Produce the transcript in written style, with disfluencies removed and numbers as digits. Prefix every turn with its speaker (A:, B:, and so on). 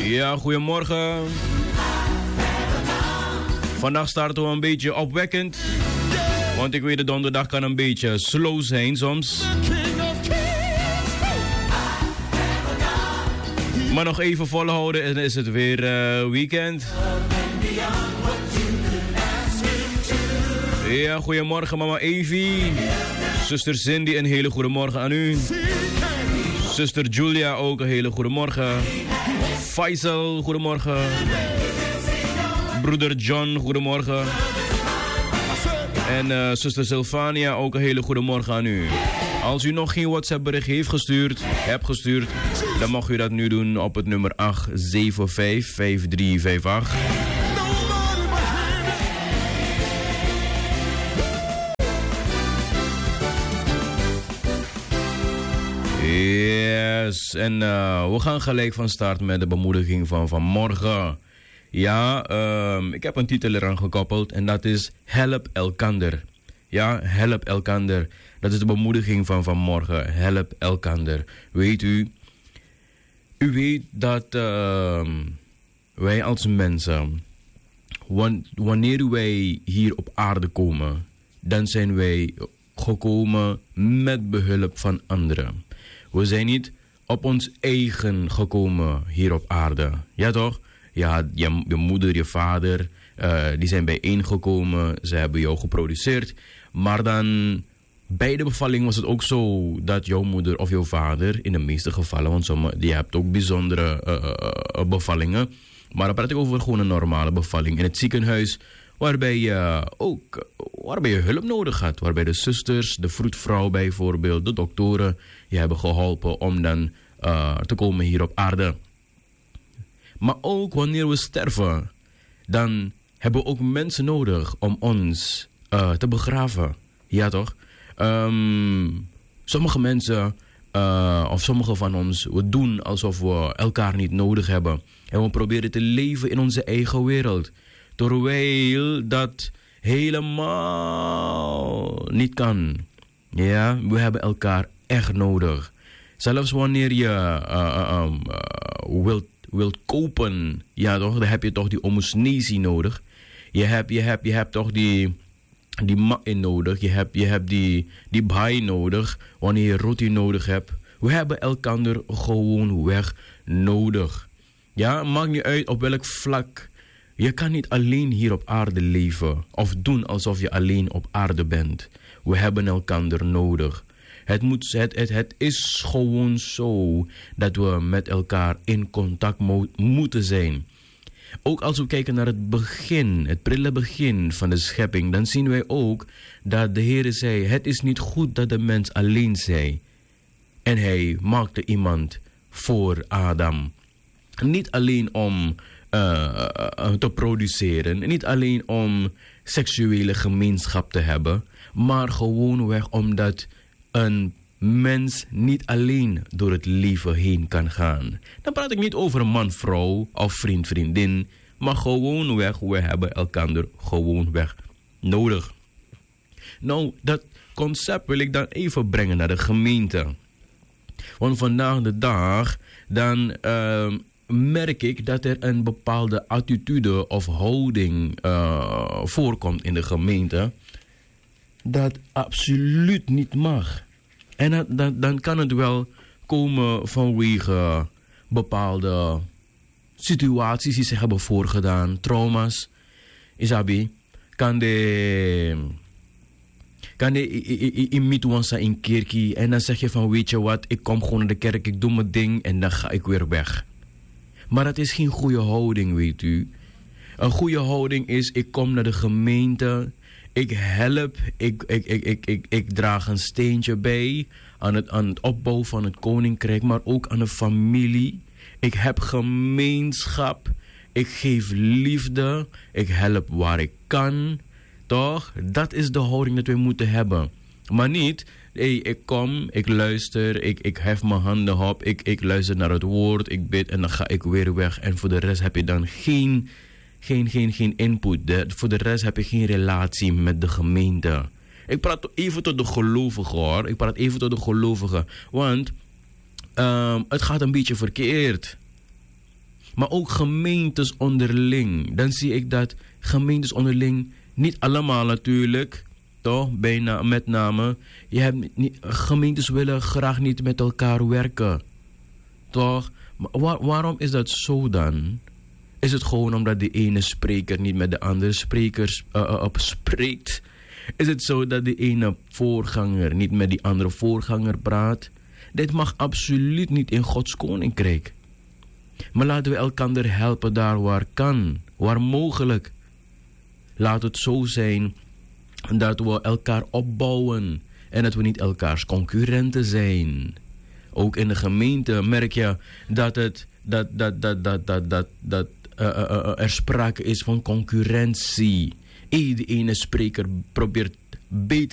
A: Ja, goedemorgen. Vandaag starten we een beetje opwekkend. Want ik weet de donderdag kan een beetje slow zijn soms. Maar nog even volhouden en dan is het weer weekend. Ja, goedemorgen mama Evie. Zuster Cindy, een hele goede morgen aan u. Zuster Julia ook een hele goede morgen. Faisal, goedemorgen. Broeder John, goedemorgen. En zuster Sylvania ook een hele goede morgen aan u. Als u nog geen WhatsApp bericht hebt gestuurd, dan mag u dat nu doen op het nummer 8755358. Yes, en we gaan gelijk van start met de bemoediging van vanmorgen. Ja, ik heb een titel eraan gekoppeld en dat is Help Elkander. Ja, help elkander. Dat is de bemoediging van vanmorgen. Help elkander. Weet u weet dat wij als mensen, wanneer wij hier op aarde komen, dan zijn wij gekomen met behulp van anderen. We zijn niet op ons eigen gekomen hier op aarde. Ja toch? Ja, je moeder, je vader, die zijn bijeengekomen. Ze hebben jou geproduceerd. Maar dan, bij de bevalling was het ook zo dat jouw moeder of jouw vader, in de meeste gevallen, want je hebt ook bijzondere bevallingen. Maar dan praat ik over gewoon een normale bevalling in het ziekenhuis, waarbij je hulp nodig had. Waarbij de zusters, de vroedvrouw bijvoorbeeld, de doktoren, je hebben geholpen om dan te komen hier op aarde. Maar ook wanneer we sterven, dan hebben we ook mensen nodig om ons te begraven. Ja toch? Sommige mensen, of sommige van ons, we doen alsof we elkaar niet nodig hebben. En we proberen te leven in onze eigen wereld. Terwijl dat helemaal niet kan. Ja, we hebben elkaar echt nodig. Zelfs wanneer je wilt kopen, ja toch, dan heb je toch die omosnesie nodig. Je hebt toch die ma'in nodig. Je hebt die baai nodig wanneer je roti nodig hebt. We hebben elkaar gewoon weg nodig. Ja, maakt niet uit op welk vlak. Je kan niet alleen hier op aarde leven of doen alsof je alleen op aarde bent. We hebben elkaar nodig. Het is gewoon zo dat we met elkaar in contact moeten zijn. Ook als we kijken naar het begin, het prille begin van de schepping, dan zien wij ook dat de Heer zei, het is niet goed dat de mens alleen zij. En hij maakte iemand voor Adam. Niet alleen om te produceren, niet alleen om seksuele gemeenschap te hebben, maar gewoonweg omdat een mens niet alleen door het leven heen kan gaan. Dan praat ik niet over een man, vrouw of vriend, vriendin, maar gewoonweg, we hebben elkaar gewoonweg nodig. Nou, dat concept wil ik dan even brengen naar de gemeente. Want vandaag de dag, dan merk ik dat er een bepaalde attitude of houding voorkomt in de gemeente, dat absoluut niet mag. En dan kan het wel komen vanwege bepaalde situaties die zich hebben voorgedaan, trauma's. Isabi, kan de imituansa in kerkie en dan zeg je van, weet je wat, ik kom gewoon naar de kerk, ik doe mijn ding en dan ga ik weer weg. Maar dat is geen goede houding, weet u. Een goede houding is, ik kom naar de gemeente, ik help, ik draag een steentje bij aan het opbouwen van het koninkrijk, maar ook aan de familie. Ik heb gemeenschap, ik geef liefde, ik help waar ik kan. Toch? Dat is de houding dat we moeten hebben. Maar niet, ik kom, ik luister, ik hef mijn handen op, ik luister naar het woord, ik bid en dan ga ik weer weg. En voor de rest heb je dan geen input. Voor de rest heb je geen relatie met de gemeente. Ik praat even tot de gelovigen hoor. Want het gaat een beetje verkeerd. Maar ook gemeentes onderling. Dan zie ik dat gemeentes onderling, niet allemaal natuurlijk, toch? Bijna, met name. Gemeentes willen graag niet met elkaar werken. Toch? Maar waarom is dat zo dan? Is het gewoon omdat de ene spreker niet met de andere sprekers spreekt? Is het zo dat de ene voorganger niet met die andere voorganger praat? Dit mag absoluut niet in Gods koninkrijk. Maar laten we elkaar helpen daar waar kan, waar mogelijk. Laat het zo zijn dat we elkaar opbouwen en dat we niet elkaars concurrenten zijn. Ook in de gemeente merk je dat er sprake is van concurrentie. De ene spreker probeert beter